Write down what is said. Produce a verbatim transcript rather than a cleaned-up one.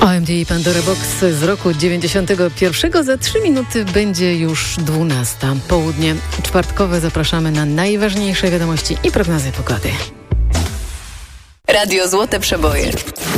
O M D Pandora Box z roku dziewięćdziesiątego pierwszego. Za trzy minuty będzie już dwunasta. Południe czwartkowe. Zapraszamy na najważniejsze wiadomości i prognozy pogody. Radio Złote Przeboje.